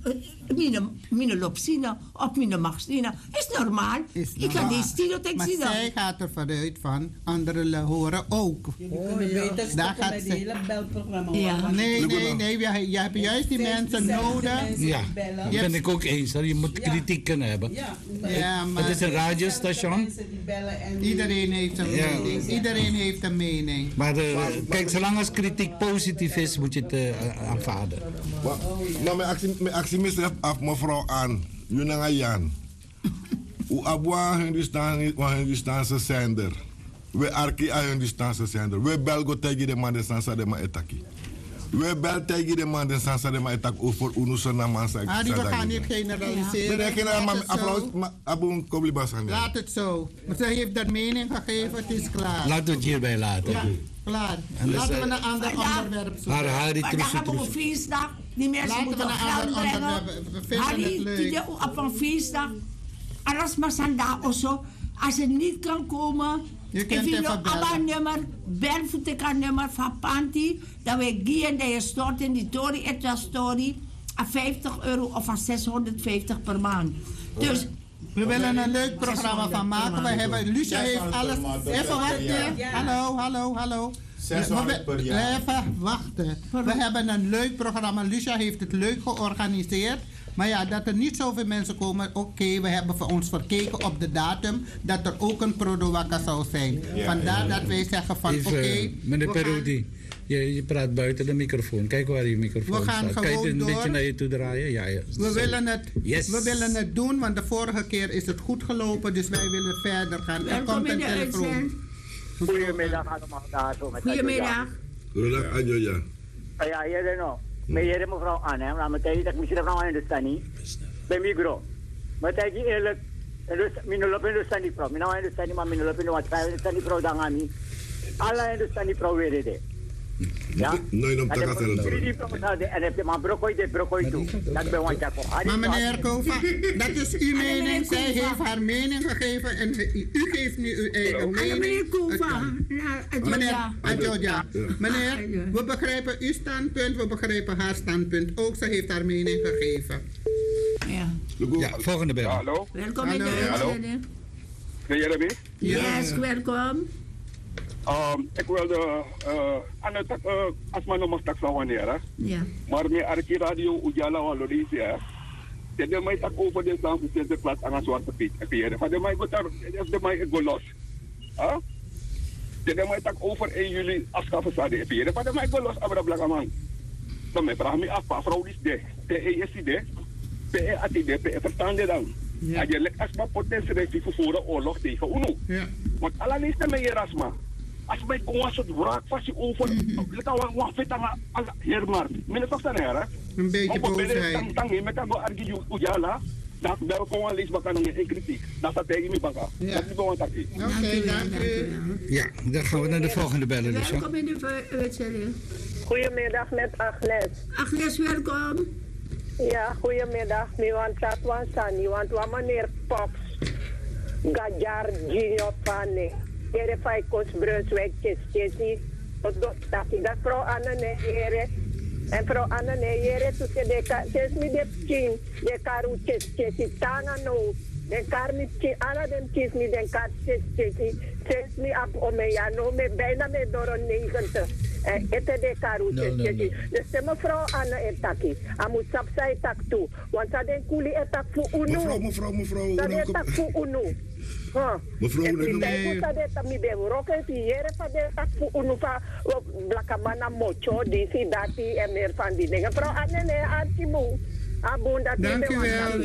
mijn lopsina of mijn maxina. Is normaal. Ik ga die stilo tekst. Maar zij gaat er vanuit van, anderen horen ook. Daar gaat ze. Het hele belprogramma. Ja. Nee, je hebt juist die mensen nodig. Ja, dat ben ik ook eens. Je moet kritiek kunnen hebben. Ja, maar het is een radiostation. Iedereen heeft een mening. Iedereen heeft een mening. Maar kijk, zolang als kritiek positief is, moet je het aanvaarden. Maar mijn actie misdrijf af mevrouw aan. Junanga Jan. Hoe abwa Hindustaanse zender. We arki a Hindustaanse zender. We belgo tegen de man de sansa de ma etaki. We bel tegen de man de sansa de ma etak over unusa na mansa. We gaan niet generaliseren. Laat het zo. Maar ze heeft dat mening gegeven, het is klaar. Laten we het hierbij laten. Ja, klaar. Laten we een ander onderwerp zoeken. Vandaag hebben we een feestdag. Die mensen moeten geld brengen. Harry, die op een feestdag. Alles maar sanda osso. Als je niet kan komen, je kunt even bellen. Nummer, bel voor het nummer van Panti. Dat wij gaan dat je stort in die Tori Etwa Story. aan €50 of aan €650 per maand. Dus we willen een leuk programma van maken. We hebben, Lucia heeft alles. Even wachten. Hallo. 600 per jaar. Even wachten. We hebben een leuk programma. Lucia heeft het leuk georganiseerd. Maar ja, dat er niet zoveel mensen komen. Oké, we hebben voor ons verkeken op de datum dat er ook een Prodowaka zou zijn. Vandaar dat wij zeggen van oké. Meneer Perodi, je praat buiten de microfoon. Kijk waar je microfoon staat. Kan je het een beetje naar je toe draaien? Ja. We willen het doen, want de vorige keer is het goed gelopen. Dus wij willen verder gaan. Er komt een telefoon. Goedemiddag allemaal daar zo met Goedemiddag. Goedemiddag, Adjoja. Ja, hier no. Meneer mevrouw Anne, maar meteen dat misschien mevrouw aan de stani. Bij micro. Maar tegen eerlijk, dus mijn lopen de stani pro. Mijn aan de stani maar mijn lopen wat zij de stani pro dan aan mij. Alle in de stani pro weer dit. Ja. Nee, dan takat en heb je maar broccoli toe. Dat ben ik voor. Maar meneer Kova, dat is uw mening. Zij heeft haar mening gegeven en u geeft nu uw eigen mening. Meneer Kova. Meneer Adjoja. Meneer, we begrijpen uw standpunt, we begrijpen haar standpunt ook. Ze heeft haar mening gegeven. Ja, volgende bel. Hallo. Welkom in de uitzending. Ben jij erbij? Yes, welkom. Ik wilde als men nog straks zou wanneer, maar met Arki Radio Ujala wa Lodisia, de mij tak over de Zandse Sinterklaas aan een zwarte piet. Van de mij wordt daar, de mij ik go los. De mij tak over 1 juli afschaffen zade. Van de mij go los, abra blagaman. Dan mij vraag me af, vrouw is de, PE PE atide, PE verstande dan. En je lekt als maar potentie voor oorlog tegen UNO. Want alleen is de mij erasma. Als wij komen zo wraak van je over, dan wat vet aan hermar. Meneer toch zijn hè? Een beetje boosheid. Dan je met een argi ujala, dat wel gewoon lees bakken en kritiek. Dat staat tegen me bakken. Dat is gewoon dat. Oké, dank u. Ja, dan gaan we naar de volgende bellen. Dus. Welkom in de uitzending. Goedemiddag met Agnes. Agnes, welkom. Ja, goedemiddag. Nu want dat was Sani, want wat meneer Pops, Gajar, Junior Pane. Here fai kos Brunswijk chesi dat vrouw Anne here en vrouw Anne here tu se deka ches mi de chin de karu chesi tanga no de kar mi chin ala dem chis mi den kar chesi ches mi ap omeya no me bijna me doron 90 ete de karu chesi dus mevrouw Anne etaki amu sapsai tak tu want sa den kuli etak fu unu mevrouw sa den etak fu unu. Mevrouw, nee. Mi bevo roken hier van de tak voor unufa blakamana mocho disi dati en meer van die dingen. Vrouw Anne Archibu. Dankjewel.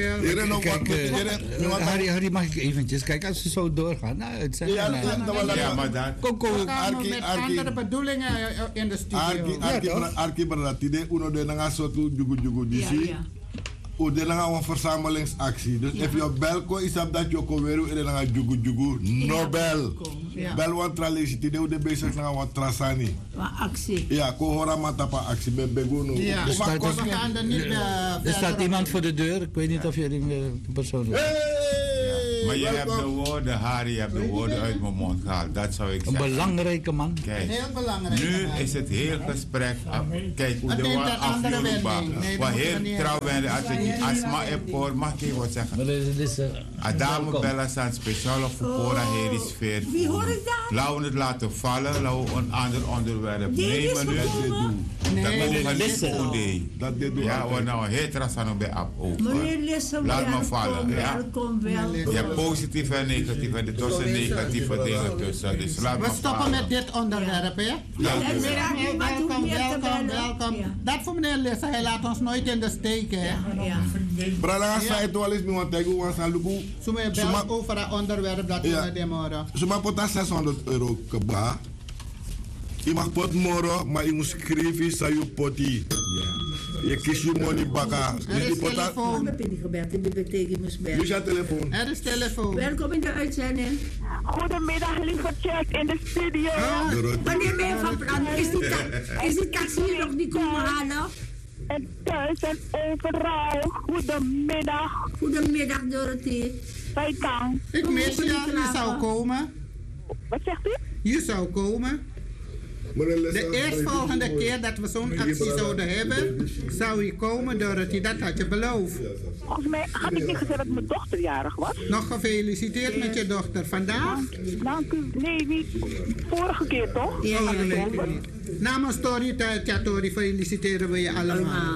Harry, mag ik eventjes kijken als ze zo doorgaan? Nou, het zijn maar dan. Kom met andere bedoelingen in de studio. Arki beratide uno de nanga sotu jugu disi. De een verzamelingsactie. Dus als je belko is dat je ook weer in een jugu Nobel. Bel wat tralisiti de bezig naar wat trasani. Actie. Ja, kohora matapa actie bij begono. Ja, er staat iemand voor de deur. Ik weet niet of jullie de persoon. Maar je hebt de woorden, Harry, je hebt de woorden uit mijn mond gehaald. Dat zou ik zeggen. Een belangrijke man. Kijk, heel belangrijk. Nu is het heel gesprek. Kijk, de woord afjuruba. Wat heel trouwens, als je niet asma hebt voor, mag ik wat zeggen. Adame Bella staat speciaal op voor hele sfeer. Wie hoor ik dan? Laten we het laten vallen, laten we een ander onderwerp nemen. Dat dit doen. Ja, we nou heel trassano bij ab ook. Meneer Lisse, laat me vallen. Welkom. Je hebt positieve en negatieve en tussen negatieve dingen tussen. Dus we stoppen met dit onderwerp, hè? Welkom. Dat voor meneer Lisse, hij laat ons nooit in de steek, hè? Brada, zei het wel eens, maar wat ik was aan Lugu. Zo me bel over dat onderwerp dat we demora. Zo maar pota €600 keba. Je mag pot moro, maar je moet schrijven sa je poti. Je kiest je money baka. Er is telefoon. Dus je telefoon. Er is telefoon. Welkom in de uitzending. Goedemiddag, lieve chat in de studio. Wanneer ben je van plan? Is die taxi hier nog niet komen halen? En thuis en overal. Goedemiddag. Goedemiddag, Dorothy. Bijkang. Ik mis je, je zou komen. Wat zegt u? Je zou komen. De eerstvolgende keer dat we zo'n actie zouden hebben, zou je komen, Dorothy. Dat had je beloofd. Volgens mij had ik niet gezegd dat mijn dochter jarig was. Nog gefeliciteerd met je dochter. Vandaag? Dank u. Nee, niet. Vorige keer toch? Ja. Namens Tori Tori feliciteren we je allemaal.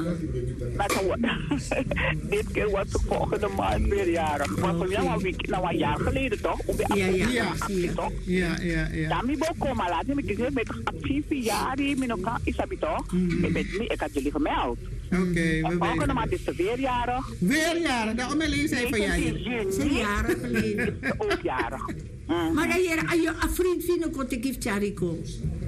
Dit keer was de volgende maand weer jarig. Maar voor jou nou een jaar geleden toch? Ja. Daarmee komen, laat me kijken met actieve jaren, met elkaar is dat toch? Ik had jullie gemeld. Oké, we volgende maand is ze weer jarig. Weer jarig? Daarom alleen zei van jij. Ze jaren geleden. Ook jarig. Maar dan hier, een vriend vinden kon ik even Chariko.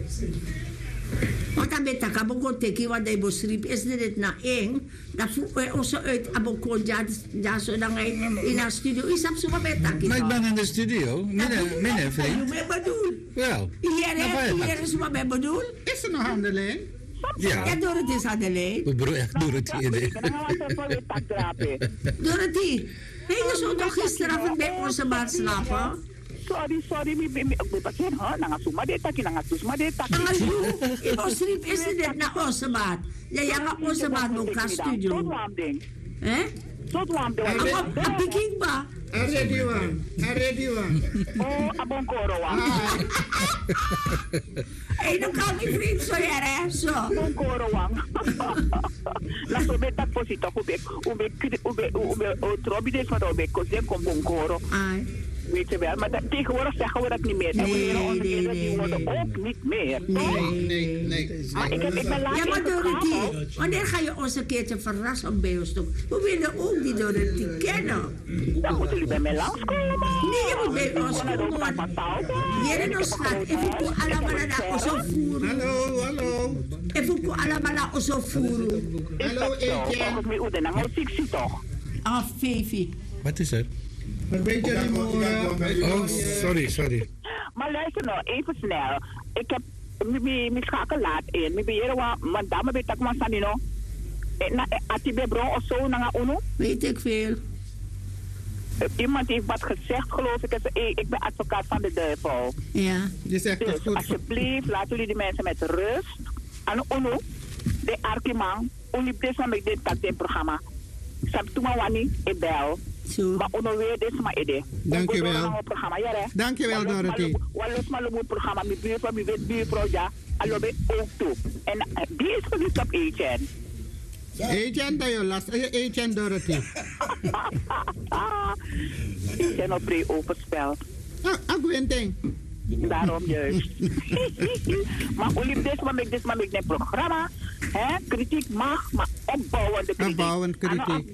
Want dan ben ik aan het kijken, want hij beschreef, is dit na één? Dan voel ik ons uit Abokon, ja, zodat hij in de studio is. Maar ik ben in de studio, meneer vriend. Je bedoel? Wel. Hier is wat ik bedoel. Is er nog aan de lijn? Ja, Dorothy is aan de lijn. Dorothy. Dorothy, je zou toch gisteravond bij onze maat slapen? Sorry, ik ben pakket, nangasuma de taki, nangasusma de taki. Nangasuma, is dit naar onze maat? Ja, naar onze maat ook naar studio. Tot warm ding. Hè? Tot warm ding. Apikingba. Ready one. Oh, abonkoro wan. Hey, dan kan ik vriend zo hè, zo. Abonkoro wan. La so beta posito, ube trobi des van ube koze kom bonkoro. Weet je wel, maar tegenwoordig zeggen we dat niet meer. Nee. Die worden ook niet meer. Nee. Maar ik ben laatst. Ja, maar Dorothy, wanneer ga je ons een keertje verrassen bij ons toch? We willen ook die Dorothy kennen. Dan moeten jullie bij mij langskomen. Nee, je moet bij ons komen. Hier in ons stad, even ko allemaal naar ons voeren. Hallo. Even ko allemaal naar ons voeren. Hallo, Etienne. Toch? Ah, Fifi. Wat is er? Weet je niet Oh, sorry. Maar luister nou, even snel. Ik heb mijn schakel laat in. Mijn beheer want dame weet ik maar sanino. Atibe bro of zo naar uno. Weet ik veel. Iemand heeft wat gezegd, geloof ik. Ik ben advocaat van de duivel. Ja. Je zegt het goed. Alsjeblieft, laten jullie de mensen met rust. En uno, de arkimang, unipdes met dit programma. Sabtuma wani, ik bel. Maar weer dit maar idee. Dankjewel, Dorothy. Walos maar het programma met buurvrouw, met buurvrouw, ja. Allobe ook toe. En die is verliefd op Etienne. Etienne, dat je last. Etienne, Dorothy. Etienne op pre overspel. Agwenting. Daarom juist. Maar dit maar met dit programma. Kritiek mag, maar opbouwende kritiek.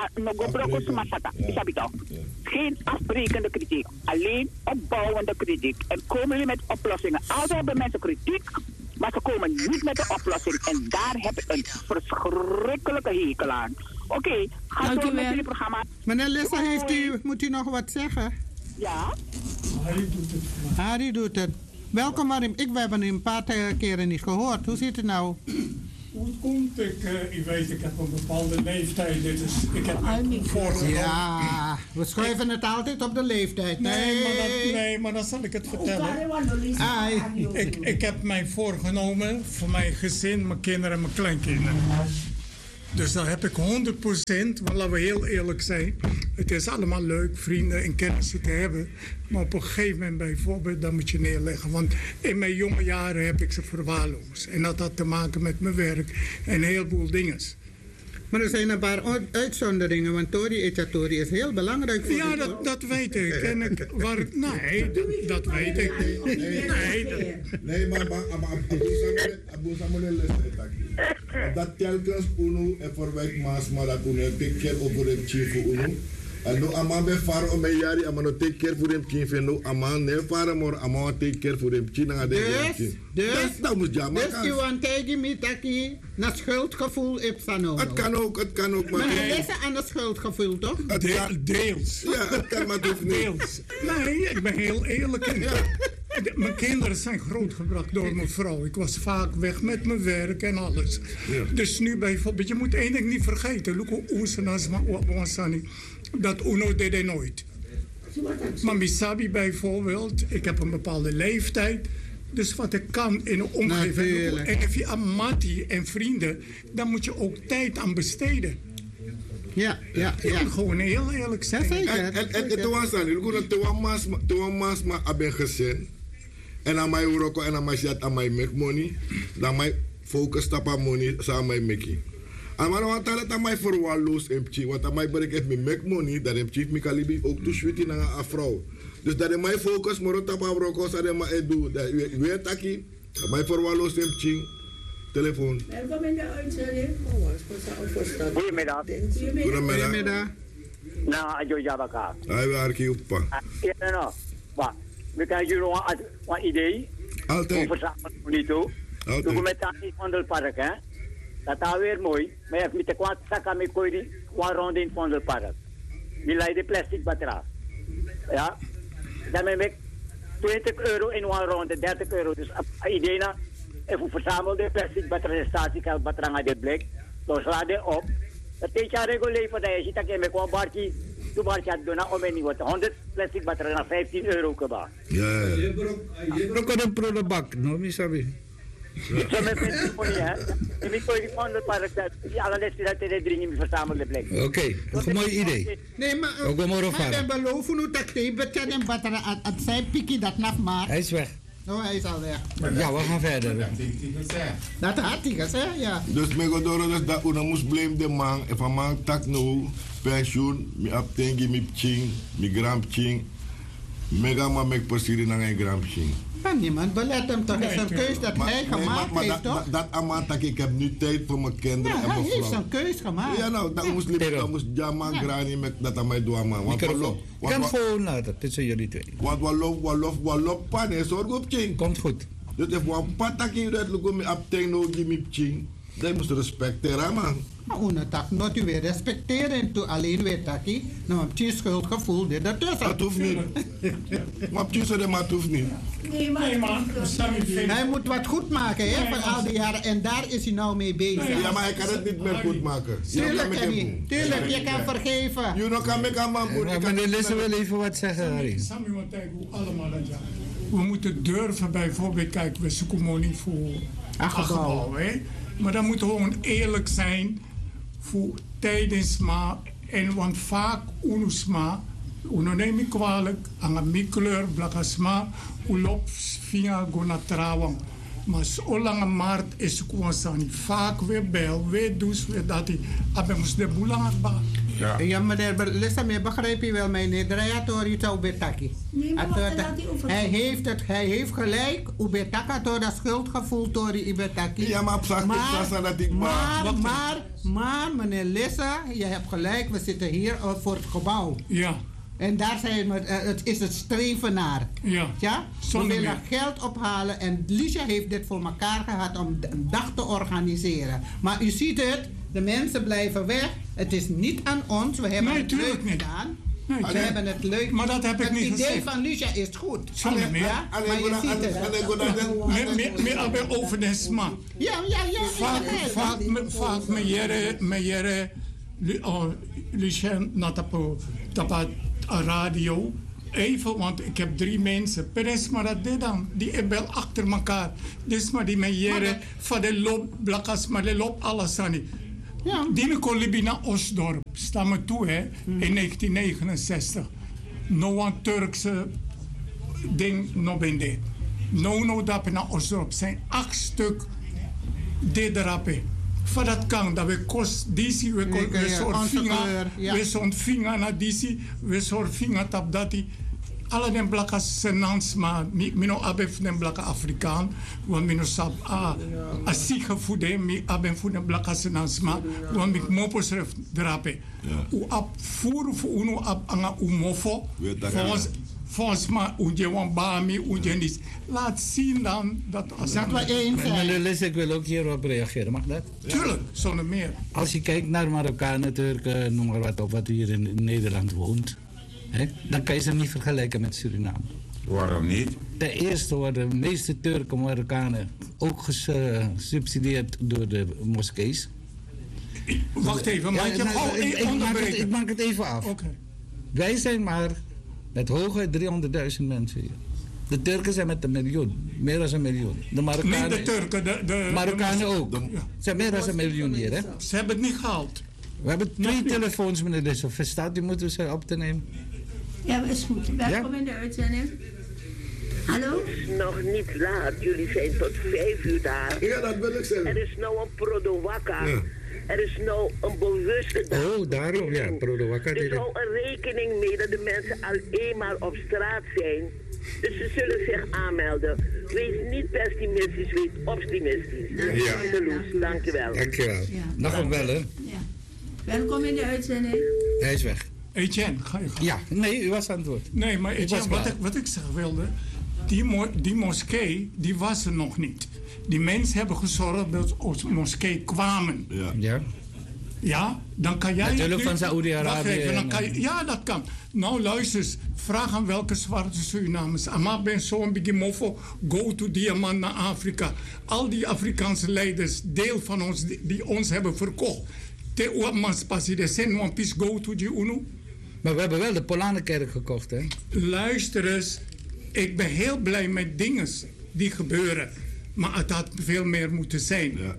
Geen afbrekende kritiek, alleen opbouwende kritiek. En komen jullie met oplossingen. Altijd hebben mensen kritiek, maar ze komen niet met de oplossing. En daar heb ik een verschrikkelijke hekel aan. Oké, ga door met jullie programma. Meneer Lissa, moet u nog wat zeggen? Ja? Harry doet het. Welkom, Marim. We hebben u een paar keren niet gehoord. Hoe zit het nou? hoe het komt. Ik weet, ik heb een bepaalde leeftijd. Ik heb voorgenomen. Ja, we schrijven het altijd op de leeftijd. Nee, maar dan zal ik het vertellen. Ik heb mij voorgenomen voor mijn gezin, mijn kinderen en mijn kleinkinderen. Dus dan heb ik 100%, want laten we heel eerlijk zijn. Het is allemaal leuk vrienden en kennissen te hebben. Maar op een gegeven moment bijvoorbeeld, dan moet je neerleggen. Want in mijn jonge jaren heb ik ze verwaarloosd. En dat had te maken met mijn werk en een heleboel dingen. Maar er zijn een paar uitzonderingen, want Tori Echatori is heel belangrijk voor ja, dat weet ik. En nee, dat weet ik. Nee, maar Abu Samuel dat telkens Uno en verwijt maas maar dat Uno take care over het chief Uno. En nu aman be far om een jaar aman take care voor hem chief en nu aman ne far maar aman take care voor hem chief na de dus dat moet ja maar. Dus je want tegen me taki na schuldgevoel heb van het kan ook maar. Maar het is aan het schuldgevoel toch? Deels. Ja, het kan maar toch niet. Deels. Nee, ik ben heel eerlijk. Ja. Mijn kinderen zijn grootgebracht door mijn vrouw. Ik was vaak weg met mijn werk en alles. Ja. Dus nu bijvoorbeeld, je moet één ding niet vergeten. Dat Uno deed hij nooit. Maar Misabi bijvoorbeeld, ik heb een bepaalde leeftijd. Dus wat ik kan in een omgeving. En heb je amati en vrienden, dan moet je ook tijd aan besteden. Ja. Gewoon heel eerlijk zijn. En toen was dat niet. Toen was mijn gezin. En aan mij uroko en aan mij zet aan mij make money. Dan mij focus op aan money samen mij make. En maar wat dat aan mij verwaarloos en pchi. Wat aan mij bereikt me make money. Dat heb chief me kalibi ook toe sweetie naar een vrouw. Dus dat is mijn focus. Maar op aan uroko dat is mijn doel. Weet taki. Mij verwaarloos en pchi. Telefoon. Welkom in de uitzending. Goedemiddag. Goedemiddag. Nou, ajo jabaka. Hij wil arki oppa. Ja, nou. Wat? We kunnen jullie een idee. Altijd. Niet toe. Toen met het Vondelpark, hè. Dat is weer mooi. Maar je hebt met de kwart zakken met kooi die rond in het Vondelpark. Die leiden plastic batterij. Ja. Dan heb ik €20 in een ronde, €30. Dus idee na. Even verzamel de plastic batterij, statiegeld batterij naar de blik. Dan sla je op. Dat is je regulier voor dat je ziet dat je met een barkie. Toen was je doen om en niet wat 100 plastic batterijen naar €15 keba. Ja. Je broek een prullenbak, no misabi. Zo met mensen voor je, hè? Je moet voor die Vondelpark die allerlei dat je dringen met verzamelde plek. Oké, een mooi idee. Nee, maar ik ben beloven hoe dat je betalen en batterij het zijn pikkie dat naf maar. Hij is weg. Oh, hij is al weg. Ja, we gaan verder. Dat had hij gezegd, ja. Dus me godoro dus dat una moest blame de man. En van man tak nou pensioen, mi abtengi mi ching, mi gram ching. Mega maar mek pasiri na een gram ching. Maar niemand belet hem toch. Het is een keus dat hij gemaakt heeft, toch? Dat amata, ik heb nu tijd voor mijn kinderen en mijn vrouw. Hij heeft zijn keus gemaakt. Ja, nou, dat moest jama grani met dat aan mij doen, man. Ik kan gewoon laten, tussen jullie twee. Want wat lop pan en zorg op ching. Komt goed. Dus if one pataki dat lukt me abteng no give ching. Dat moest respecteren, man. Una tak not u weer respecteren toe alleen weer taki. Nou, heb je schuldgevoel dit ertussen. Dat hoeft niet. Maar het hoeft niet. Nee, maar hij moet wat goed maken, hè, van al die jaren. En daar is hij nou mee bezig. Ja, maar hij kan het niet meer goed maken. Tuurlijk, je kan vergeven. Je kan me kan man goed. Meneer Lisse wil even wat zeggen, Harry. We moeten durven bijvoorbeeld, kijk, we zoeken money voor gebouw, hè. Maar dan moeten we gewoon eerlijk zijn voor tijdens ma. En want vaak unusma, neem ik kwalijk, aan mijn kleur, blagasma, ulop via gonatrawang. Maar zolang maart is het gewoon vaak weer bel, weer dus, weer dat hij, aber moest de boelang ba. Ja, meneer Lissa, begrijp je wel mijn nederlator, je zou betaki. Hij heeft gelijk, ubetaka door dat schuldgevoel door die ibetaki. Ja, maar dat ik maar meneer Lissa, je hebt gelijk, we zitten hier voor het gebouw. Ja. En daar zijn we, het is het streven naar. Ja? We willen geld ophalen en Liesje heeft dit voor elkaar gehad om een dag te organiseren. Maar u ziet het, de mensen blijven weg. Het is niet aan ons, we hebben het leuk gedaan. We hebben het leuk. Maar dat heb ik niet gezegd. Het idee van Lucia is goed. Zonder meer. Ja, maar je ziet het. Meer over de sma. Ja. Vaak meneer Lucia natapo tapa radio. Even, want ik heb 3 mensen. Peres maar dat dit dan. Die bel achter elkaar. Dus maar die meneer van de loop blakas, maar de loop alles aan. Ja. Die kon Libina Osdorp. Sta me toe, hè, in 1969. No een Turkse ding, no ben dit. No, dat na Osdorp zijn 8 stuk dit rappen. Van dat kan, dat we kost, DC, we soort vinger naar DC, we soort vinger tap dat die. Alle den blakas senans, maar mino abef den blaka Afrikaan, want mino sab asige voede, mi aben voede blakas senans, maar want mi mopos ref drape. U ab furu fu uno ab anga umofo, volgens mij uje wan bami, uje nis. Laat zien dan dat als meneer Lis, ik wil ook hierop reageren, mag dat? Tuurlijk, zonder meer. Als je kijkt naar Marokkanen, Turken, noem maar wat op, wat hier in Nederland woont. Dan kan je ze niet vergelijken met Suriname. Waarom niet? Ten eerste worden de meeste Turken, Marokkanen ook gesubsidieerd door de moskees. Wacht even, maar ik maak het even af. Okay. Wij zijn maar met hooguit 300.000 mensen hier. De Turken zijn met 1 miljoen, meer dan 1 miljoen. De Marokkanen, niet de Turken, de Marokkanen ook. Ze zijn meer dan 1 miljoen hier, hè? Ze hebben het niet gehaald. We hebben 2 telefoons, meneer Dessel. Verstaat u, moeten we ze op te nemen? Ja, dat is goed. Welkom in de uitzending. Hallo? Het is nog niet laat. Jullie zijn tot 5 uur daar. Ja, dat wil ik zeggen. Er is nou een Prodowaka. Ja. Er is nou een bewuste dag. Oh, daarom, ja, Prodowaka. Dus hou er rekening mee dat de mensen al eenmaal op straat zijn. Dus ze zullen zich aanmelden. Wees niet pessimistisch, wees optimistisch. Ja. Absoluut, dankjewel. Dankjewel. Ja. Nog een bellen. Ja. Welkom in de uitzending. Hij is weg. Etienne, ga je gaan. Ja, nee, u was aan het woord. Nee, maar Etienne, wat ik zeggen wilde, die moskee, die was er nog niet. Die mensen hebben gezorgd dat onze moskee kwamen. Ja. Ja, dan kan jij... Natuurlijk van Saoedi-Arabië. Ja, dat kan. Nou, luister eens. Vraag aan welke zwarte Surinamers. Ama ben zo'n bigimofo. Go to Diamant naar Afrika. Al die Afrikaanse leiders, deel van ons, die ons hebben verkocht. Te uamanspasi de sen one piece go to die UNO. Maar we hebben wel de Polanenkerk gekocht, hè? Luister eens. Ik ben heel blij met dingen die gebeuren. Maar het had veel meer moeten zijn. Ja.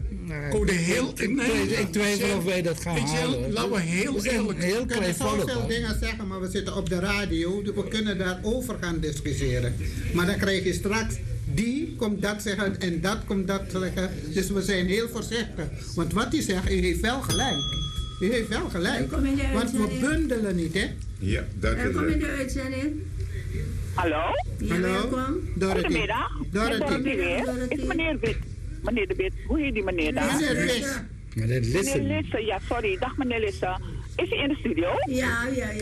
Ik twijfel of wij dat gaan halen. Laten we heel eerlijk zijn. We kunnen zoveel dingen zeggen, maar we zitten op de radio. Dus we kunnen daarover gaan discussiëren. Maar dan krijg je straks... Die komt dat zeggen en dat komt dat zeggen. Dus we zijn heel voorzichtig. Want wat hij zegt, u heeft wel gelijk. U heeft wel gelijk. Want we bundelen niet, hè? Ja, dat is het. Welkom in de uitzending. Hallo? Ja, welkom. Goedemiddag. Dorothy. Is meneer Wit. Meneer de Wit. Hoe heet die meneer daar? Meneer Lisse. Meneer Lisse, ja, sorry. Dag meneer Lisse. Is hij in de studio? Ja.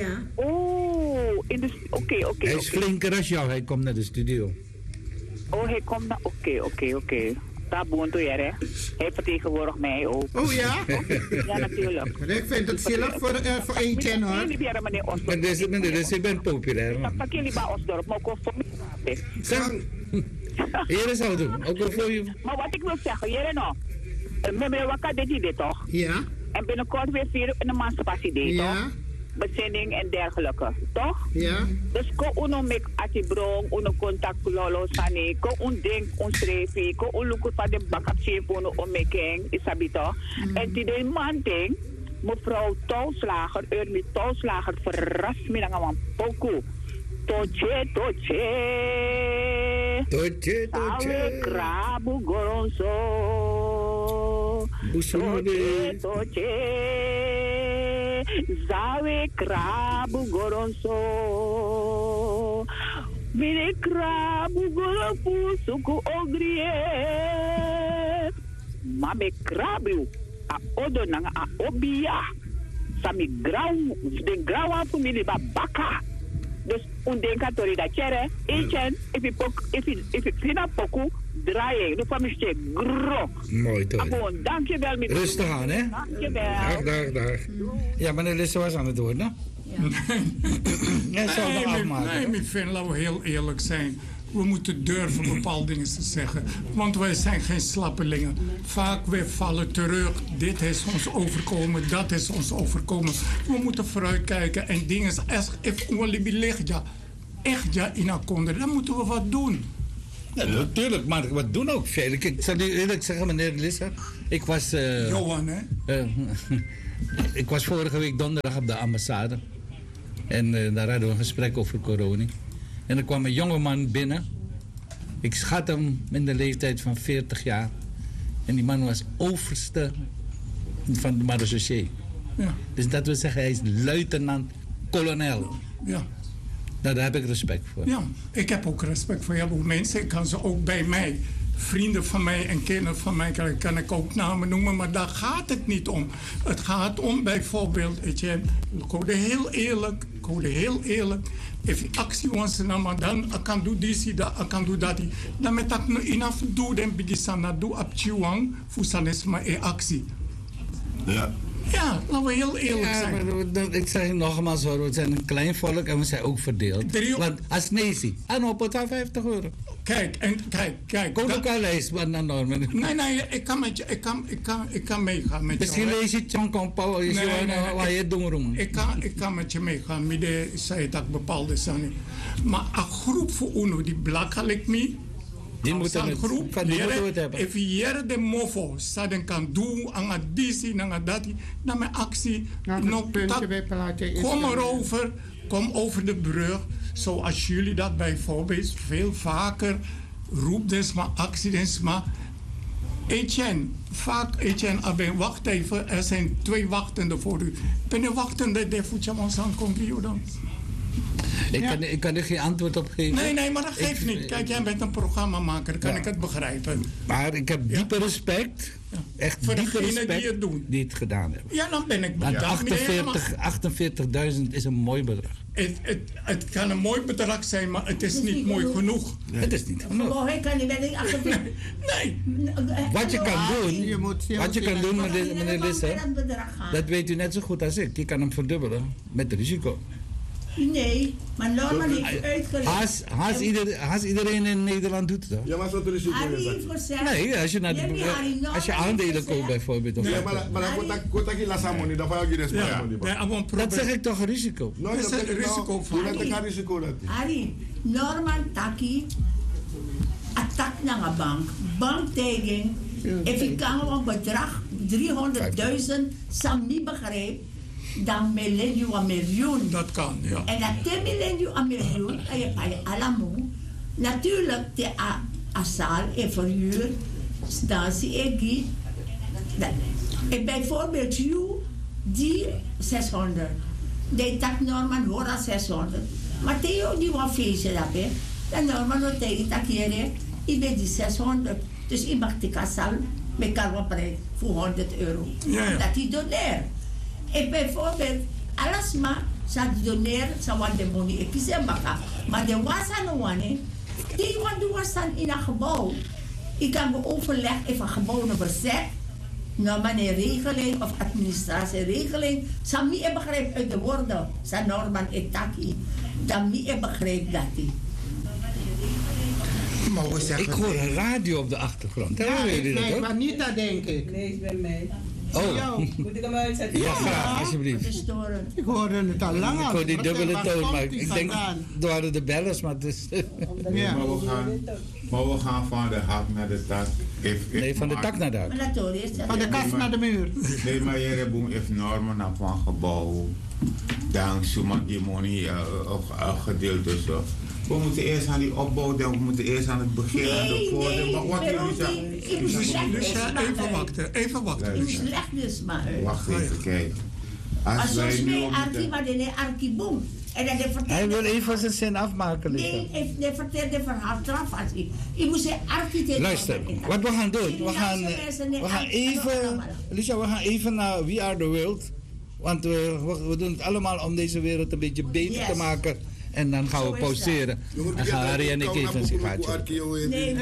Oh, oké. Hij is flinker als jou, hij komt naar de studio. Oh, hij komt naar... Oké. Daar woont u, hè? Hij vertegenwoordigt mij ook. Oh ja? Ja, natuurlijk. Ik vind het zielig voor Etienne, hoor. Meneer, ik ben populair. Ik jullie bij Osdorp, maar ook voor mij. Hier is het doen. Ook voor je. Maar wat ik wil zeggen, jullie nog. Meneer Wakka deed dit toch? Ja. En binnenkort weer vieren in de Emancipatie Day, toch? Bezinning en dergelijke, toch? Ja. Dus ko uno mek atibrong, uno contact lolo sani, ko un denk un strefi, ko un luku van de bakap chef uno ommeking, isabito. En die de man ding, mevrouw Tolslager, Ernie Tolslager, verrast me dan een poku. Toche. Sawe krabu goronzo. Toche. Zawe krabu goronso. Mine krabu goronso suku ogrie. Mame krabu a odo nanga a obia. Sami grau, de grau fu mini ba baka. Dus undenka tori da chere. Echen, if you fina poku, draaien. Dan kwam ik grok. Mooi toch? Gewoon, dankjewel. Rustig aan, hè? Dankjewel. Dag. Ja, meneer Lisse was aan het woord, hè? Jij zou het afmaken. Nee, mijn vriend, laten we heel eerlijk zijn. We moeten durven bepaalde dingen te zeggen. Want wij zijn geen slappelingen. Vaak we vallen terug. Dit is ons overkomen, dat is ons overkomen. We moeten vooruitkijken en dingen als echt ja in akkoord. Dan moeten we wat doen. Ja, natuurlijk, maar we doen ook veel. Ik zal u eerlijk zeggen, meneer Lisse. Ik was... Johan, hè? Ik was vorige week donderdag op de ambassade. En daar hadden we een gesprek over corona. En er kwam een jongeman binnen. Ik schat hem in de leeftijd van 40 jaar. En die man was overste van de marechaussee. Ja. Dus dat wil zeggen, hij is luitenant-kolonel. Ja. Nou, daar heb ik respect voor. Ja, ik heb ook respect voor heel veel mensen. Ik kan ze ook bij mij, vrienden van mij en kinderen van mij, kan ik ook namen noemen. Maar daar gaat het niet om. Het gaat om bijvoorbeeld, weet je, ik hoorde heel eerlijk. If je actie wants te nemen, dan kan doen dit, dan kan doen dat. Dan met dat enough doen, dan begin je na doen op Chiwang, voor sanesma e actie. Ja. Ja, laten we heel eerlijk zijn. Maar ik zeg nogmaals hoor, we zijn een klein volk en we zijn ook verdeeld. Want als Nezi, en op het €50. Kijk. Kom ook al lijst, maar naar Norman. Nee, ik kan met je, ik kan meegaan met je. Misschien lees je Tjonkong Pauw, waar je doen. Ik kan met je meegaan, met de zei dat bepaalde zaken. Maar een groep voor UNO, die blakkelijk me. Die moeten het hebben. If je de mofo, dan kan doen aan het disi, aan het dati, dan met actie. Kom erover, kom over de brug. Zoals jullie dat bijvoorbeeld veel vaker roept, dus maar actie, dus maar. Etienne, wacht even, er zijn 2 wachtenden voor u. Ben je wachtende, de voetjamans aankomt, wie dan? Ik kan er geen antwoord op geven. Nee, maar dat geeft niet. Kijk, jij bent een programmamaker, kan ik het begrijpen. Maar ik heb diepe respect, echt voor diepe respect die het gedaan hebben. Ja, dan ben ik bedankt. 48.000 is een mooi bedrag. Het kan een mooi bedrag zijn, maar het is niet mooi genoeg. Het is niet genoeg. Nee. Wat je kan doen, meneer Lisse, dat weet u net zo goed als ik. Je kan hem verdubbelen met risico. Nee, maar Norman heeft uitgelegd. Haast iedereen in Nederland doet het. Ja, maar wat er is nee, als je aandelen koopt bijvoorbeeld. Nee, dat zeg ik toch een risico. Dat is een risico voor Harry, Norman Taki, attack naar een bank. Banktegging, if kan een bedrag 300.000, Sam niet begrijpt. Dan melen je een miljoen. Dat kan, ja. En dat melen je een miljoen, en je kan je allemaal. Natuurlijk, de asal en verhuur, dan zie ik en bijvoorbeeld you, die 600. Die tak Norman hoort 600. Maar Theo, die wat feestje dat hè. Dan Norman wordt tegen dat hier, ik ben die 600. Dus ik mag die asal met karwaprijs voor €100. Ja. Dat hij doneert. En bijvoorbeeld, alles maar, ze doneren, ze want de money, ik kies hem baka. Maar de wasan one, die want de wasan in een gebouw. Ik kan me overleggen of een gebouw verzet, normaal een regeling of administratieregeling. Ze niet begrijpt uit de woorden, ze normaal etaki. Dan niet begrijpt dat die. Ik hoor een radio op de achtergrond. Ja, ik maar niet dat denk ik. Nee, bij mij. Oh. Moet ik hem uitzetten? Ja, graag, alsjeblieft. Ik hoorde het al lang. Ik hoor die dubbele toon, maar ik denk, er waren de bellers, maar het is... Ja. Maar we gaan van de hak naar de tak. Nee, van de tak naar de hak. Van de kast naar de muur. Nee, maar je hebt een normen naar van gebouw. Dan zomaar die money gedeelte zo. We moeten eerst aan die opbouw denken, we moeten eerst aan het begin aan de voordeel. Maar wat Lucia, even wachten. U slecht dus maar uit. Wacht even, kijk. Als wij nu Arki, maar dan Arki boom. Hij wil even zijn zin afmaken. Nee, hij vertelt de verhaal straf als ik. Ik moet zeggen, Arki. Luister, wat we gaan doen, we gaan even, Lucia, we gaan even naar We Are The World. Want we doen het allemaal om deze wereld een beetje beter te maken. En dan gaan we pauzeren. Dan gaan Harry en ik even een sigaartje.